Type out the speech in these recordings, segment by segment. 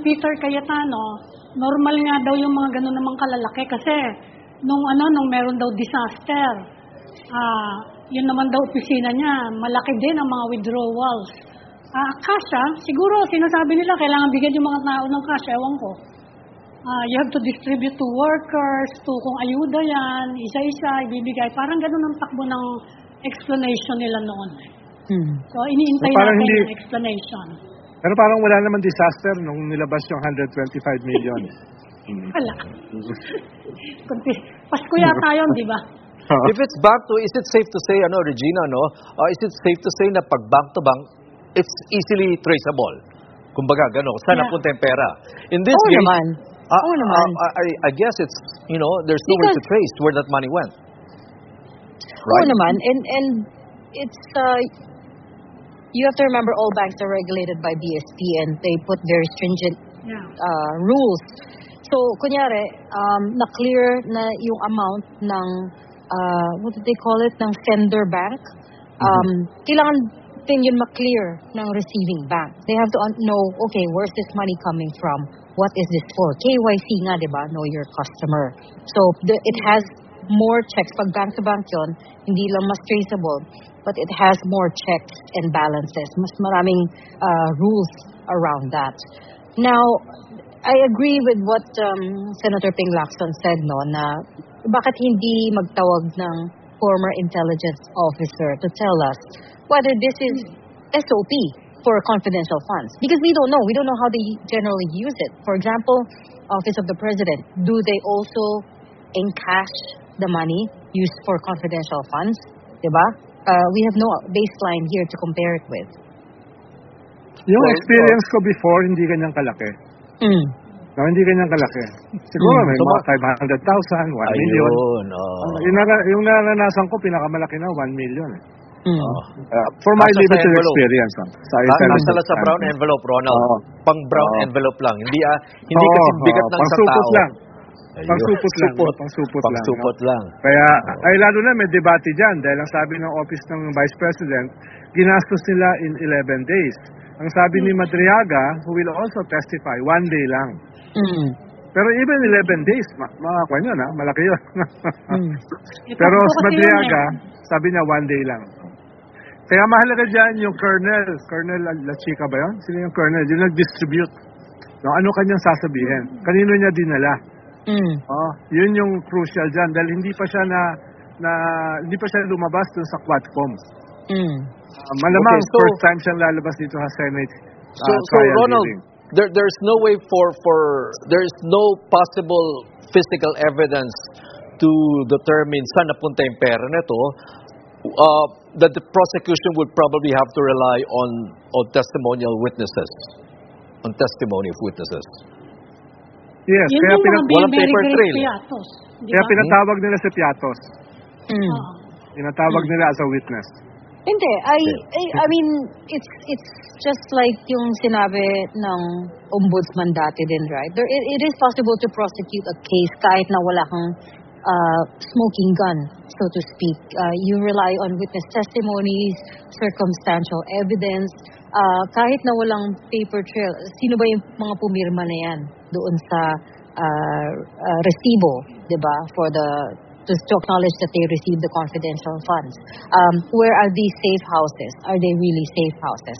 Peter Cayetano, normal nga daw yung mga ganun namang kalalaki kasi nung meron daw disaster, yun naman daw opisina niya, malaki din ang mga withdrawals. Kasha, siguro sinasabi nila kailangan bigyan yung mga tao ng kasha, ewan ko. You have to distribute to workers, to kung ayuda yan, isa-isa, ibibigay. Parang ganun ang takbo ng explanation nila noon. So, iniintay natin yung explanation. Pero parang wala naman disaster nung nilabas yung 125 million. Wala. Pasko yata yun, di ba? If it's bank to, is it safe to say, Regina, is it safe to say na pag bank to bank, it's easily traceable? Kumbaga, gano'n, saan napunta yung pera? In this case, naman. I guess it's, there's no way to trace where that money went. Right? Naman. And it's, you have to remember all banks are regulated by BSP and they put very stringent rules. So, kunyari, na-clear na yung amount ng, what do they call it, ng sender bank. Kailangan din yun ma-clear ng receiving bank. They have to know, okay, where's this money coming from? What is this for? KYC nga, di ba? Know your customer. So, it has more checks. Pag bank-to-bank yun, hindi lang mas traceable, but it has more checks and balances. Mas maraming rules around that. Now, I agree with what Senator Ping Lacson said, na bakit hindi magtawag ng former intelligence officer to tell us whether this is SOP for confidential funds. Because we don't know. We don't know how they generally use it. For example, Office of the President, do they also encash the money used for confidential funds? Diba? We have no baseline here to compare it with. Yung experience ko before, hindi ganyan kalaki. No, hindi ganyan kalaki. Siguro may mga 500,000, 1 million. Yung naranasan ko, pinakamalaki na 1 million. For my limited experience. Nasa sa brown envelope, Ronald. Pang brown envelope lang. Hindi kasi bigat ng isang tao. Pangsupot lang. Kaya, lalo na may debate dyan. Dahil ang sabi ng Office ng Vice President, ginastos nila in 11 days. Ang sabi ni Madriaga, who will also testify, 1 day lang. Pero even 11 days, makakuha nyo malaki yun. Pero Madriaga, sabi niya 1 day lang. Kaya mahalaga dyan yung Colonel La Chica ba yun? Sino yung Colonel? Yung nag-distribute. Ano kanyang sasabihin? Kanino niya dinala? Yun yung crucial dyan. Dahil hindi pa siya lumabas dun sa Quadcom. Malamang first time siyang lalabas dito sa Senate. So Ronald, there's no way there's no possible physical evidence to determine saan napunta yung pera nito. That the prosecution would probably have to rely on testimonial witnesses, on testimony of witnesses. Yes, kaya walang paper trail. Kaya pinatawag nila si Piatos. Pinatawag nila as a witness. Hindi, I mean, it's just like yung sinabi ng ombudsman dati din, right? It is possible to prosecute a case kahit na wala kang smoking gun, so to speak. You rely on witness testimonies, circumstantial evidence, kahit na walang paper trail. Sino ba yung mga pumirma na yan doon sa resibo, di ba? To acknowledge that they received the confidential funds. Where are these safe houses? Are they really safe houses?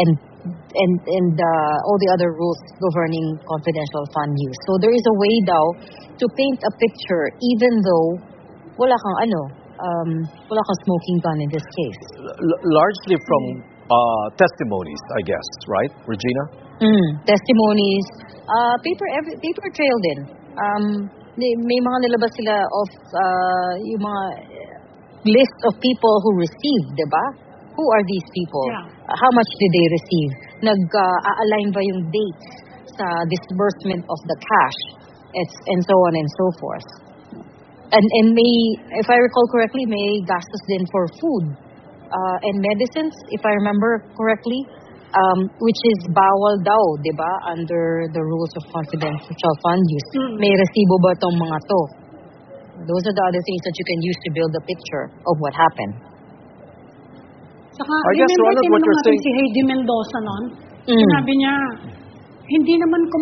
And all the other rules governing confidential fund use. So there is a way daw to paint a picture, even though wala kang smoking gun in this case. Largely from testimonies, I guess, right, Regina? Testimonies, paper trail din. May mga nilabas sila of yung mga list of people who received, diba? Who are these people? How much did they receive? Nag-align ba yung dates sa disbursement of the cash? And so on and so forth. And may, if I recall correctly, may gastos din for food and medicines, if I remember correctly. Which is bawal daw, di ba, under the rules of confidential fund use. May resibo ba tong mga to? Those are the other things that you can use to build a picture of what happened. Saka, remember, tinanong natin si Heidi Mendoza noon. Sinabi niya, hindi naman